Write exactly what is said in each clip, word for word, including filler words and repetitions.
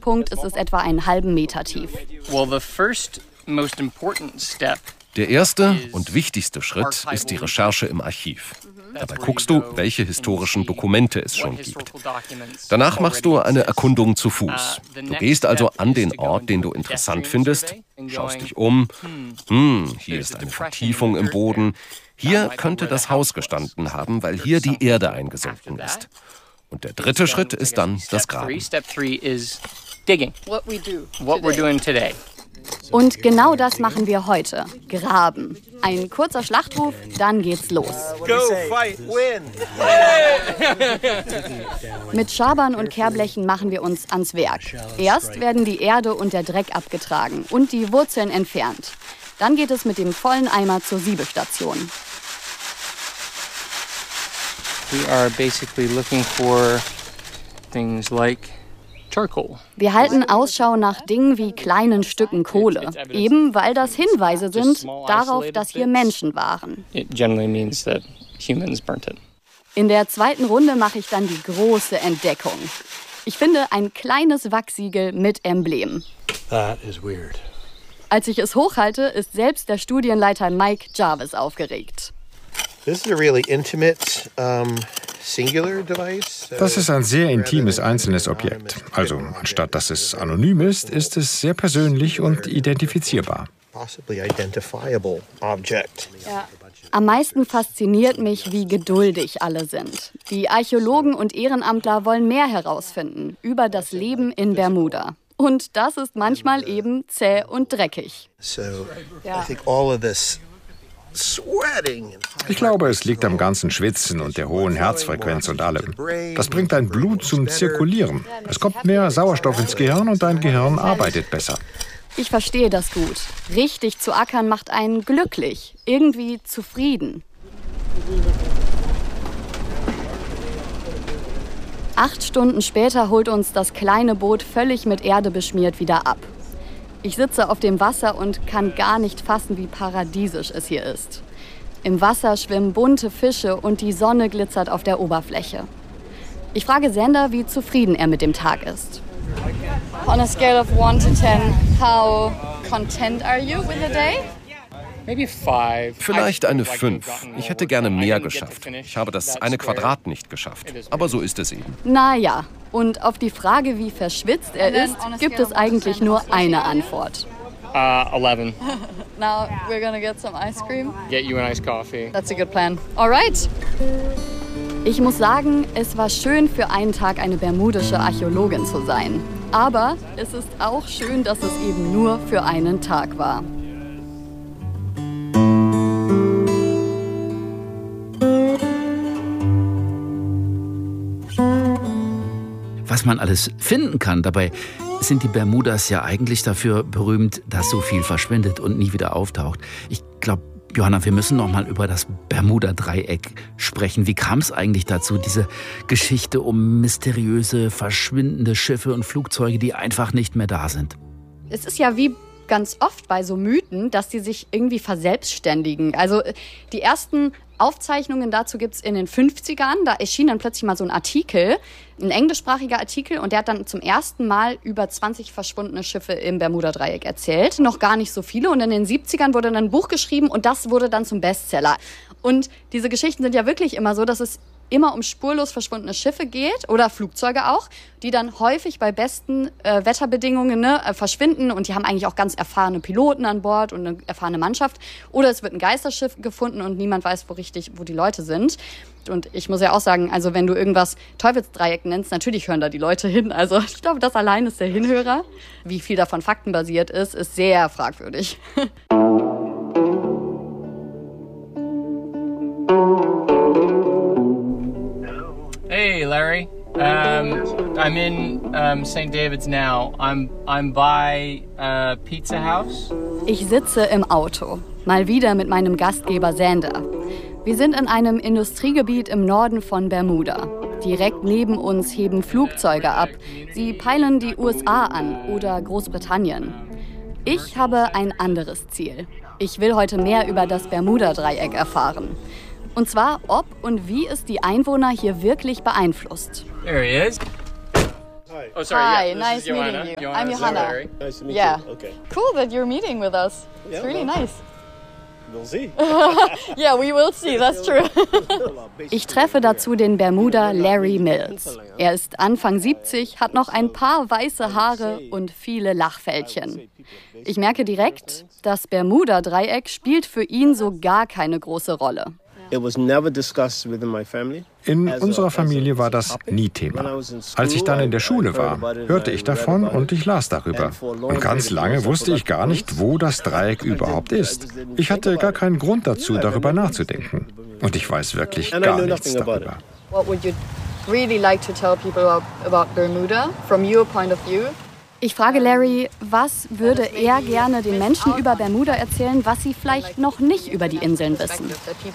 Punkt ist es etwa einen halben Meter tief. Well, the first most important step. Der erste und wichtigste Schritt ist die Recherche im Archiv. Dabei guckst du, welche historischen Dokumente es schon gibt. Danach machst du eine Erkundung zu Fuß. Du gehst also an den Ort, den du interessant findest, schaust dich um. Hm, hier ist eine Vertiefung im Boden. Hier könnte das Haus gestanden haben, weil hier die Erde eingesunken ist. Und der dritte Schritt ist dann das Graben. Und genau das machen wir heute. Graben. Ein kurzer Schlachtruf, dann geht's los. Go, fight, win! Mit Schabern und Kehrblechen machen wir uns ans Werk. Erst werden die Erde und der Dreck abgetragen und die Wurzeln entfernt. Dann geht es mit dem vollen Eimer zur Siebestation. We are basically looking for things like charcoal. Wir halten Ausschau nach Dingen wie kleinen Stücken Kohle, eben weil das Hinweise sind darauf, dass hier Menschen waren. It generally means that humans burnt it. In der zweiten Runde mache ich dann die große Entdeckung. Ich finde ein kleines Wachsiegel mit Emblem. That is weird. Als ich es hochhalte, ist selbst der Studienleiter Mike Jarvis aufgeregt. This is a really intimate, um, singular device. Das ist ein sehr intimes einzelnes Objekt. Also anstatt dass es anonym ist, ist es sehr persönlich und identifizierbar. Possibly identifiable object. Ja. Am meisten fasziniert mich, wie geduldig alle sind. Die Archäologen und Ehrenamtler wollen mehr herausfinden über das Leben in Bermuda. Und das ist manchmal eben zäh und dreckig. So, I think all of this sweating. Ich glaube, es liegt am ganzen Schwitzen und der hohen Herzfrequenz und allem. Das bringt dein Blut zum Zirkulieren. Es kommt mehr Sauerstoff ins Gehirn und dein Gehirn arbeitet besser. Ich verstehe das gut. Richtig zu ackern macht einen glücklich, irgendwie zufrieden. Acht Stunden später holt uns das kleine Boot völlig mit Erde beschmiert wieder ab. Ich sitze auf dem Wasser und kann gar nicht fassen, wie paradiesisch es hier ist. Im Wasser schwimmen bunte Fische und die Sonne glitzert auf der Oberfläche. Ich frage Sander, wie zufrieden er mit dem Tag ist. On a scale of one to ten, how content are you with the day? Vielleicht eine fünf. Ich hätte gerne mehr geschafft. Ich habe das eine Quadrat nicht geschafft. Aber so ist es eben. Naja, und auf die Frage, wie verschwitzt er ist, gibt es eigentlich nur eine Antwort. Uh, eleven. Now we're gonna get some ice cream. Get you an iced coffee. That's a good plan. All right. Ich muss sagen, es war schön, für einen Tag eine bermudische Archäologin zu sein. Aber es ist auch schön, dass es eben nur für einen Tag war. Was man alles finden kann. Dabei sind die Bermudas ja eigentlich dafür berühmt, dass so viel verschwindet und nie wieder auftaucht. Ich glaube, Johanna, wir müssen noch mal über das Bermuda-Dreieck sprechen. Wie kam es eigentlich dazu, diese Geschichte um mysteriöse, verschwindende Schiffe und Flugzeuge, die einfach nicht mehr da sind? Es ist ja wie ganz oft bei so Mythen, dass die sich irgendwie verselbstständigen. Also die ersten Aufzeichnungen dazu gibt's in den fünfzigern. Da erschien dann plötzlich mal so ein Artikel, ein englischsprachiger Artikel, und der hat dann zum ersten Mal über zwanzig verschwundene Schiffe im Bermuda-Dreieck erzählt. Noch gar nicht so viele. Und in den siebzigern wurde dann ein Buch geschrieben und das wurde dann zum Bestseller. Und diese Geschichten sind ja wirklich immer so, dass es immer um spurlos verschwundene Schiffe geht oder Flugzeuge auch, die dann häufig bei besten äh, Wetterbedingungen ne, äh, verschwinden, und die haben eigentlich auch ganz erfahrene Piloten an Bord und eine erfahrene Mannschaft. Oder es wird ein Geisterschiff gefunden und niemand weiß, wo richtig, wo die Leute sind. Und ich muss ja auch sagen, also wenn du irgendwas Teufelsdreieck nennst, natürlich hören da die Leute hin. Also ich glaube, das allein ist der Hinhörer. Wie viel davon faktenbasiert ist, ist sehr fragwürdig. Hey, Larry. Um, I'm in um, Saint David's now. I'm I'm by uh, Pizza House. Ich sitze im Auto, mal wieder mit meinem Gastgeber Sander. Wir sind in einem Industriegebiet im Norden von Bermuda. Direkt neben uns heben Flugzeuge ab. Sie peilen die U S A an oder Großbritannien. Ich habe ein anderes Ziel. Ich will heute mehr über das Bermuda-Dreieck erfahren. Und zwar, ob und wie es die Einwohner hier wirklich beeinflusst. There he is. Oh, sorry. Hi, yeah, this nice is Johanna. meeting you. Johanna, I'm this is Johanna. Larry. Nice to meet Yeah. you. Okay. Cool that you're meeting with us. It's Yeah, really well. nice. We'll see. Yeah, we will see, that's true. Ich treffe dazu den Bermuder Larry Mills. Er ist Anfang siebzig, hat noch ein paar weiße Haare und viele Lachfältchen. Ich merke direkt, das Bermuda-Dreieck spielt für ihn so gar keine große Rolle. It was never discussed within my family. In unserer Familie war das nie Thema. Als ich dann in der Schule war, hörte ich davon und ich las darüber. Und ganz lange wusste ich gar nicht, wo das Dreieck überhaupt ist. Ich hatte gar keinen Grund dazu, darüber nachzudenken. Und ich weiß wirklich gar nichts darüber. What would you really like to tell people about, about Bermuda from your point of view? Ich frage Larry, was würde er gerne den Menschen über Bermuda erzählen, was sie vielleicht noch nicht über die Inseln wissen?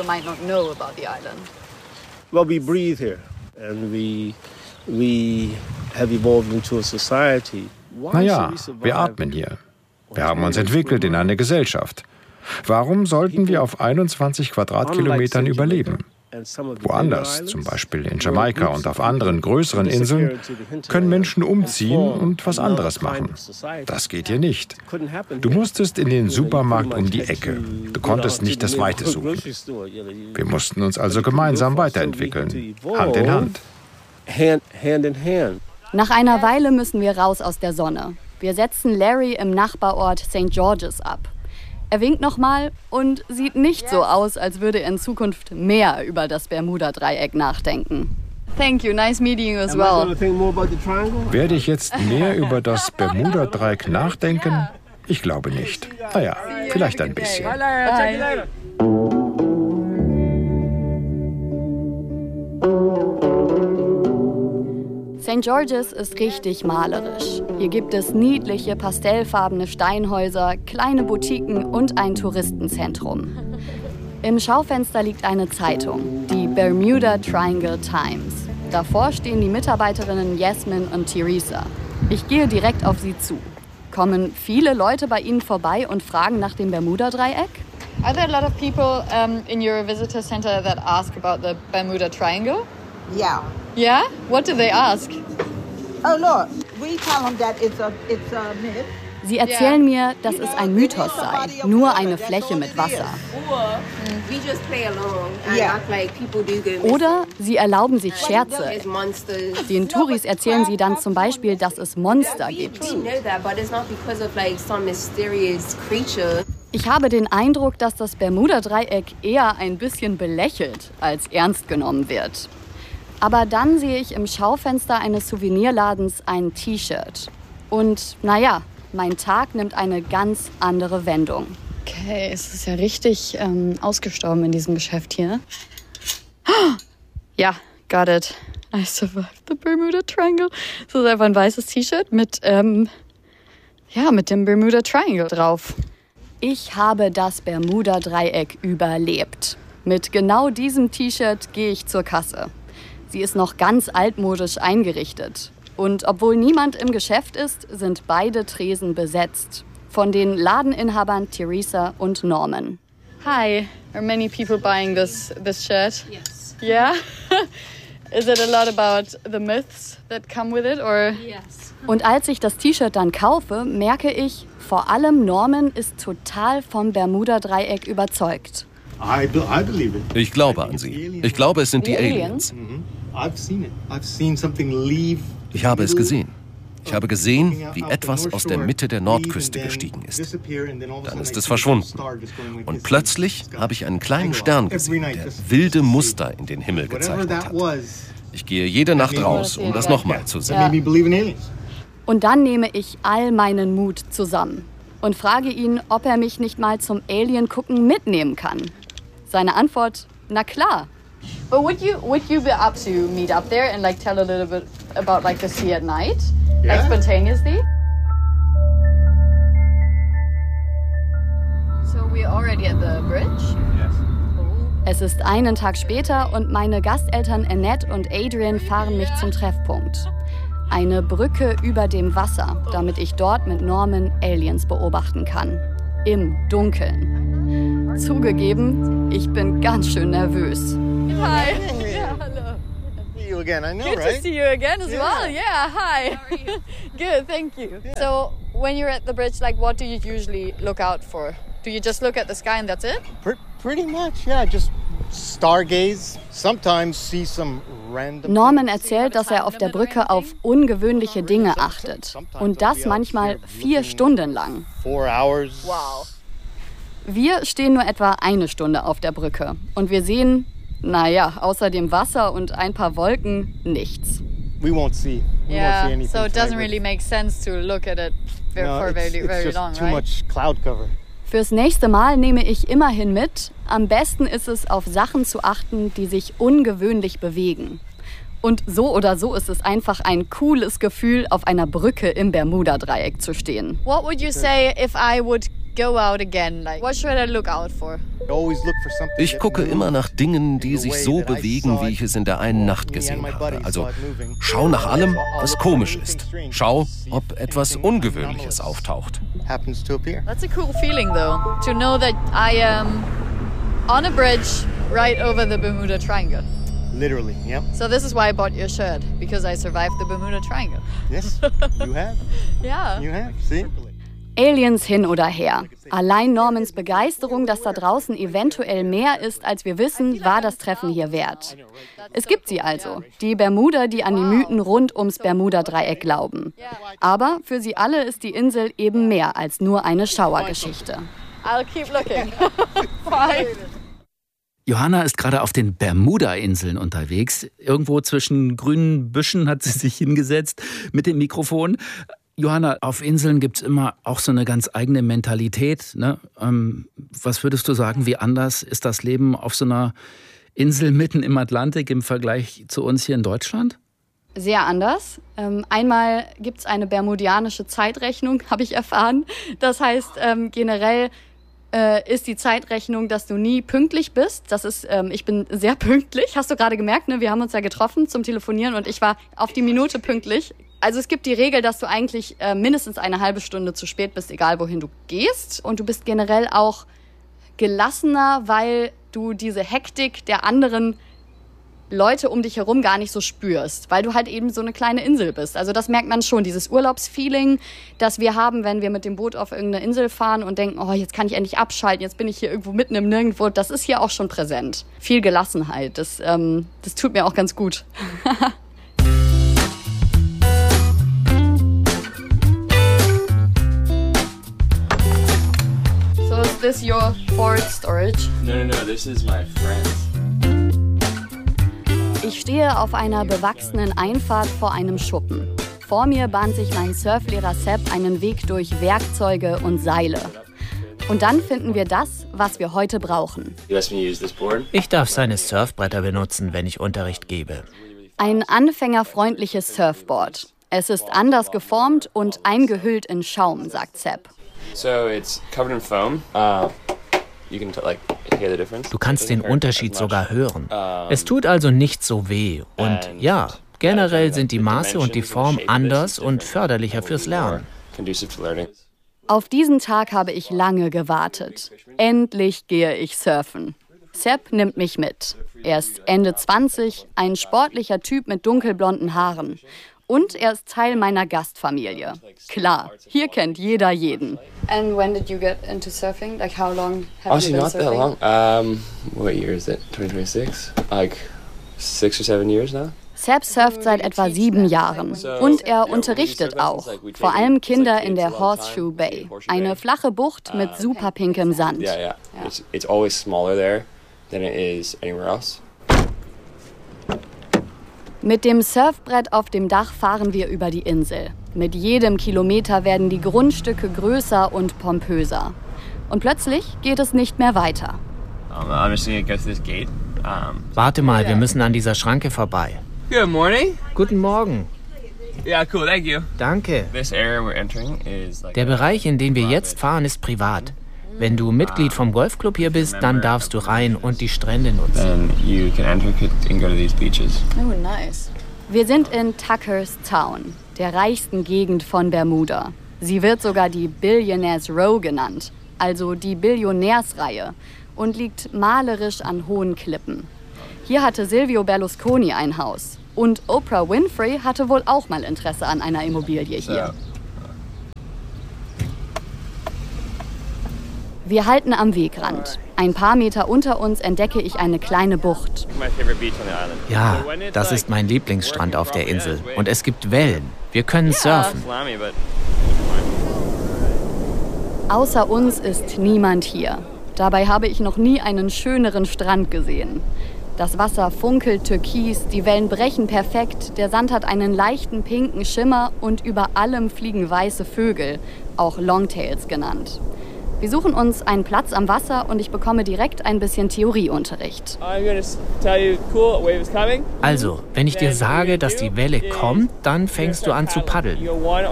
Well, we breathe here, and we we have evolved into a society. Naja, wir atmen hier. Wir haben uns entwickelt in eine Gesellschaft. Warum sollten wir auf einundzwanzig Quadratkilometern überleben? Woanders, zum Beispiel in Jamaika und auf anderen größeren Inseln, können Menschen umziehen und was anderes machen. Das geht hier nicht. Du musstest in den Supermarkt um die Ecke. Du konntest nicht das Weite suchen. Wir mussten uns also gemeinsam weiterentwickeln, Hand in Hand. Nach einer Weile müssen wir raus aus der Sonne. Wir setzen Larry im Nachbarort Saint George's ab. Er winkt nochmal und sieht nicht so aus, als würde er in Zukunft mehr über das Bermuda-Dreieck nachdenken. Thank you, nice meeting you as well. Werde ich jetzt mehr über das Bermuda-Dreieck nachdenken? Ich glaube nicht. Naja, vielleicht ein bisschen. Saint George's ist richtig malerisch. Hier gibt es niedliche, pastellfarbene Steinhäuser, kleine Boutiquen und ein Touristenzentrum. Im Schaufenster liegt eine Zeitung, die Bermuda Triangle Times. Davor stehen die Mitarbeiterinnen Yasmin und Teresa. Ich gehe direkt auf sie zu. Kommen viele Leute bei Ihnen vorbei und fragen nach dem Bermuda-Dreieck? Are there a lot of people um, in your visitor center that ask about the Bermuda Triangle? Yeah. Yeah? What do they ask? Oh, look, we tell them that it's a, it's a myth. Sie erzählen mir, dass es ein Mythos sei, nur eine Fläche mit Wasser. Oder sie erlauben sich Scherze. Den Touris erzählen sie dann zum Beispiel, dass es Monster gibt. Ich habe den Eindruck, dass das Bermuda-Dreieck eher ein bisschen belächelt als ernst genommen wird. Aber dann sehe ich im Schaufenster eines Souvenirladens ein T-Shirt. Und naja, mein Tag nimmt eine ganz andere Wendung. Okay, es ist ja richtig ähm, ausgestorben in diesem Geschäft hier. Ja, got it. I survived the Bermuda Triangle. Das ist einfach ein weißes T-Shirt mit, ähm, ja, mit dem Bermuda Triangle drauf. Ich habe das Bermuda-Dreieck überlebt. Mit genau diesem T-Shirt gehe ich zur Kasse. Sie ist noch ganz altmodisch eingerichtet. Und obwohl niemand im Geschäft ist, sind beide Tresen besetzt. Von den Ladeninhabern Teresa und Norman. Hi, are many people buying this, this shirt? Yes. Yeah? Is it a lot about the myths that come with it? Or? Yes. Und als ich das T-Shirt dann kaufe, merke ich, vor allem Norman ist total vom Bermuda-Dreieck überzeugt. Ich glaube an sie. Ich glaube, es sind die Aliens. Ich habe es gesehen. Ich habe gesehen, wie etwas aus der Mitte der Nordküste gestiegen ist. Dann ist es verschwunden. Und plötzlich habe ich einen kleinen Stern gesehen, der wilde Muster in den Himmel gezeichnet hat. Ich gehe jede Nacht raus, um das nochmal zu sehen. Ja. Und dann nehme ich all meinen Mut zusammen und frage ihn, ob er mich nicht mal zum Alien-Gucken mitnehmen kann. Seine Antwort, na klar. But would you would you be up to meet up there and like tell a little bit about like the sea at night, yeah. Like spontaneously? So we're already at the bridge. Yes. Es ist einen Tag später und meine Gasteltern Annette und Adrian fahren mich zum Treffpunkt. Eine Brücke über dem Wasser, damit ich dort mit Norman Aliens beobachten kann. Im Dunkeln. Zugegeben, ich bin ganz schön nervös. Hi. You again. I know, Good right? to see you again as Yeah. well. Yeah, hi. Good, thank you. Yeah. So, when you're at the bridge, like, what do you usually look out for? Do you just look at the sky and that's it? Pr- pretty much, yeah. Just stargaze. Sometimes see some random. Norman erzählt, dass er auf der Brücke auf ungewöhnliche Dinge achtet. Und das manchmal vier Stunden lang. Four hours. Wow. Wir stehen nur etwa eine Stunde auf der Brücke. Und wir sehen, naja, außer dem Wasser und ein paar Wolken, nichts. We won't see. We Yeah, won't see anything so it doesn't tonight. really make sense to look at it for No, for it's, very, it's very just long, too right? much cloud cover. Fürs nächste Mal nehme ich immerhin mit, am besten ist es, auf Sachen zu achten, die sich ungewöhnlich bewegen. Und so oder so ist es einfach ein cooles Gefühl, auf einer Brücke im Bermuda-Dreieck zu stehen. What would you say if I would go out again? Like, what should I look out for? Always look for something Ich that gucke moves immer nach Dingen, die the sich way so that I bewegen, saw wie it. ich es in der einen Nacht Me and gesehen my habe. buddies Also saw it moving. schau nach allem, was I'll komisch look for ist. anything strange. Schau, See ob if etwas anything Ungewöhnliches anomalous auftaucht. happens to appear. That's a cool feeling though, to know that I am on a bridge right over the Bermuda Triangle. Literally, yep. So this is why I bought your shirt, because I survived the Bermuda Triangle. Yes, you have. Yeah. You have. See? Aliens hin oder her. Allein Normans Begeisterung, dass da draußen eventuell mehr ist, als wir wissen, war das Treffen hier wert. Es gibt sie also, die Bermuder, die an die Mythen rund ums Bermuda-Dreieck glauben. Aber für sie alle ist die Insel eben mehr als nur eine Schauergeschichte. I'll keep looking. Bye. Johanna ist gerade auf den Bermuda-Inseln unterwegs. Irgendwo zwischen grünen Büschen hat sie sich hingesetzt mit dem Mikrofon. Johanna, auf Inseln gibt es immer auch so eine ganz eigene Mentalität. Ne? Ähm, was würdest du sagen, wie anders ist das Leben auf so einer Insel mitten im Atlantik im Vergleich zu uns hier in Deutschland? Sehr anders. Ähm, einmal gibt es eine bermudianische Zeitrechnung, habe ich erfahren. Das heißt, ähm, generell äh, ist die Zeitrechnung, dass du nie pünktlich bist. Das ist, ähm, ich bin sehr pünktlich. Hast du gerade gemerkt, ne? Wir haben uns ja getroffen zum Telefonieren und ich war auf die Minute pünktlich. Also es gibt die Regel, dass du eigentlich äh, mindestens eine halbe Stunde zu spät bist, egal wohin du gehst. Und du bist generell auch gelassener, weil du diese Hektik der anderen Leute um dich herum gar nicht so spürst, weil du halt eben so eine kleine Insel bist. Also das merkt man schon, dieses Urlaubsfeeling, das wir haben, wenn wir mit dem Boot auf irgendeine Insel fahren und denken, oh, jetzt kann ich endlich abschalten, jetzt bin ich hier irgendwo mitten im Nirgendwo. Das ist hier auch schon präsent. Viel Gelassenheit, das, ähm, das tut mir auch ganz gut. So is this your Ford storage? No, no, no. This is my friend's. Ich stehe auf einer bewachsenen Einfahrt vor einem Schuppen. Vor mir bahnt sich mein Surflehrer Sepp einen Weg durch Werkzeuge und Seile. Und dann finden wir das, was wir heute brauchen. Ich darf seine Surfbretter benutzen, wenn ich Unterricht gebe. Ein anfängerfreundliches Surfboard. Es ist anders geformt und eingehüllt in Schaum, sagt Sepp. So it's covered in foam. Uh, you can like hear the difference. Du kannst den Unterschied sogar hören. Es tut also nicht so weh. Und ja, generell sind die Maße und die Form anders und förderlicher fürs Lernen. Auf diesen Tag habe ich lange gewartet. Endlich gehe ich surfen. Sepp nimmt mich mit. Er ist Ende zwanzig, ein sportlicher Typ mit dunkelblonden Haaren. Und er ist Teil meiner Gastfamilie. Klar, hier kennt jeder jeden. And when did you get into surfing? Like how long have Honestly, you been not that surfing? long. Um, what year is it? twenty twenty-six? Like six or seven years now. Sepp surft seit etwa sieben Jahren. Und er unterrichtet auch. Vor allem Kinder in der Horseshoe Bay. Eine flache Bucht mit super pinkem Sand. Yeah, yeah. It's, it's always smaller there than it is anywhere else. Mit dem Surfbrett auf dem Dach fahren wir über die Insel. Mit jedem Kilometer werden die Grundstücke größer und pompöser. Und plötzlich geht es nicht mehr weiter. Um, I'm just gonna go through this gate. Um, Warte mal, wir müssen an dieser Schranke vorbei. Good morning. Guten Morgen. Yeah, cool. Thank you. Danke. This area we're entering is like Der Bereich, in den wir jetzt fahren, ist privat. Wenn du Mitglied vom Golfclub hier bist, dann darfst du rein und die Strände nutzen. Then you can enter and go to these beaches. Oh, nice. Wir sind in Tuckers Town, der reichsten Gegend von Bermuda. Sie wird sogar die Billionaires Row genannt, also die Billionärsreihe, und liegt malerisch an hohen Klippen. Hier hatte Silvio Berlusconi ein Haus. Und Oprah Winfrey hatte wohl auch mal Interesse an einer Immobilie hier. Wir halten am Wegrand. Ein paar Meter unter uns entdecke ich eine kleine Bucht. Ja, das ist mein Lieblingsstrand auf der Insel. Und es gibt Wellen. Wir können surfen. Außer uns ist niemand hier. Dabei habe ich noch nie einen schöneren Strand gesehen. Das Wasser funkelt türkis, die Wellen brechen perfekt, der Sand hat einen leichten pinken Schimmer und über allem fliegen weiße Vögel, auch Longtails genannt. Wir suchen uns einen Platz am Wasser und ich bekomme direkt ein bisschen Theorieunterricht. Also, wenn ich dir sage, dass die Welle kommt, dann fängst du an zu paddeln.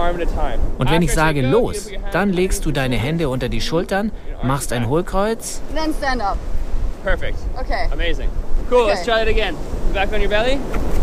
Und wenn ich sage, los, dann legst du deine Hände unter die Schultern, machst ein Hohlkreuz. Then stand up. Perfect. Okay. Amazing. Cool, Okay. let's try it again. Back on your belly.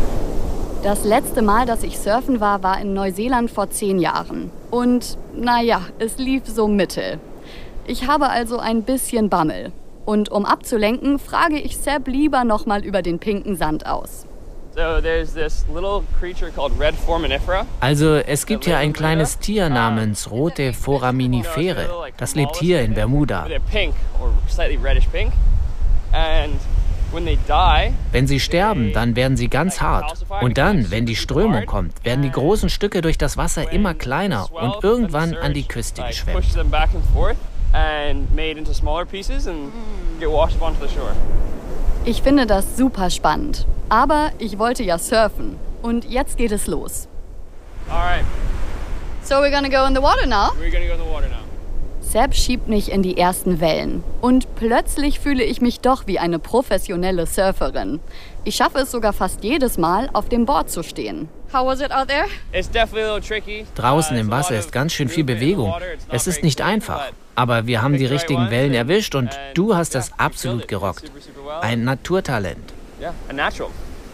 Das letzte Mal, dass ich surfen war, war in Neuseeland vor zehn Jahren. Und naja, es lief so mittel. Ich habe also ein bisschen Bammel. Und um abzulenken, frage ich Seb lieber nochmal über den pinken Sand aus. So there's this little creature called red foraminifera. Also, es gibt hier ein kleines Tier namens rote Foraminifere. Das lebt hier in Bermuda. They're pink or slightly reddish pink. And when they die, Wenn sie sterben, dann werden sie ganz hart. Und dann, wenn die Strömung kommt, werden die großen Stücke durch das Wasser immer kleiner und irgendwann an die Küste like, geschwemmt. push them back and forth and made into smaller pieces and get washed up onto the shore. Ich finde das super spannend. Aber ich wollte ja surfen. Und jetzt geht es los. All right, So we're gonna go in the water now? we're gonna go in the water now. Seb schiebt mich in die ersten Wellen. Und plötzlich fühle ich mich doch wie eine professionelle Surferin. Ich schaffe es sogar fast jedes Mal, auf dem Board zu stehen. How was it out there? It's definitely a little tricky. Draußen Uh, im it's a lot Wasser of ist ganz schön viel movement in the Bewegung. water. It's not Es ist very nicht clean, einfach. but Aber wir haben die picked the right richtigen ones Wellen and- erwischt und and du hast yeah, das we killed absolut it gerockt. super, super well. Ein Naturtalent. Yeah, a natural.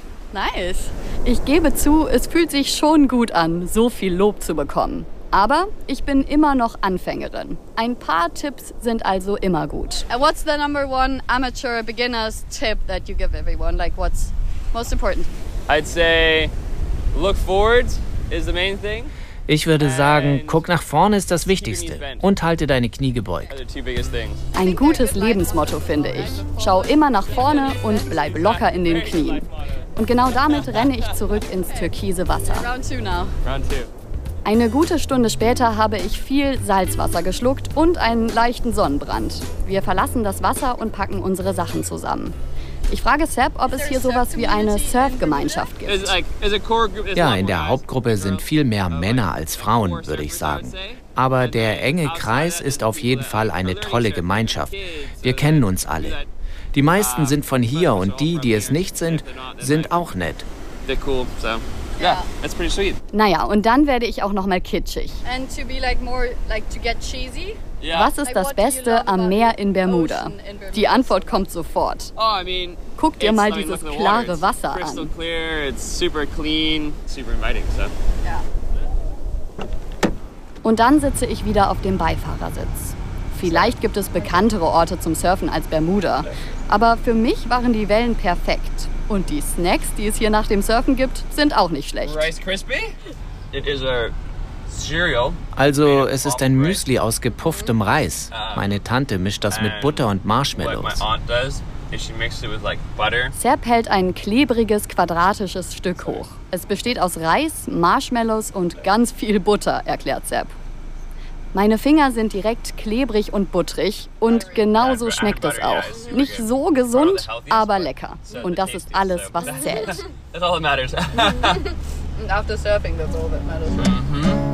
Nice. Ich gebe zu, es fühlt sich schon gut an, so viel Lob zu bekommen. Aber ich bin immer noch Anfängerin. Ein paar Tipps sind also immer gut. And what's the number one amateur beginner's tip that you give everyone? Like what's most important? I'd say look forward is the main thing. Ich würde sagen, guck nach vorne ist das Wichtigste und halte deine Knie Are gebeugt. the two biggest things. Ein gutes Lebensmotto, finde ich. Schau immer nach vorne und bleib locker in den Knien. Und genau damit renne ich zurück ins türkise Wasser. Round two now. Round two. Eine gute Stunde später habe ich viel Salzwasser geschluckt und einen leichten Sonnenbrand. Wir verlassen das Wasser und packen unsere Sachen zusammen. Ich frage Seb, ob es hier sowas wie eine Surfgemeinschaft Is gibt. like is a core group. it's Ja, not in more der guys. Hauptgruppe sind viel mehr Männer als Frauen, würde ich sagen. Aber der enge Kreis ist auf jeden Fall eine tolle Gemeinschaft. Wir kennen uns alle. Die meisten sind von hier und die, die es nicht sind, sind auch nett. They're cool, so yeah, that's pretty sweet. Naja, und dann werde ich auch noch mal kitschig. And to be like more like to get cheesy. Yeah. Was ist das Beste am Meer in Bermuda? Die Antwort kommt sofort. Oh, I mean, Guck dir it's- mal I mean, dieses look at the klare water. It's Wasser crystal an. clear. It's super clean, super inviting. So Und dann sitze ich wieder auf dem Beifahrersitz. Vielleicht gibt es bekanntere Orte zum Surfen als Bermuda. Aber für mich waren die Wellen perfekt. Und die Snacks, die es hier nach dem Surfen gibt, sind auch nicht schlecht. Rice Krispie. It is a cereal. Also, es ist ein Müsli aus gepufftem Reis. Meine Tante mischt das mit Butter und What my Marshmallows. aunt does is she mixes it with like butter. Seb hält ein klebriges, quadratisches Stück hoch. Es besteht aus Reis, Marshmallows und ganz viel Butter, erklärt Seb. Meine Finger sind direkt klebrig und buttrig und genauso schmeckt es auch. Nicht so gesund, aber lecker. Und das ist alles, was zählt. That's all that matters. And after surfing, that's all that matters.